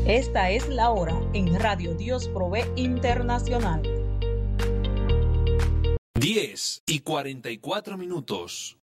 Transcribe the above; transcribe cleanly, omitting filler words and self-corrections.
Esta es la hora en Radio Dios Provee Internacional. 10:44.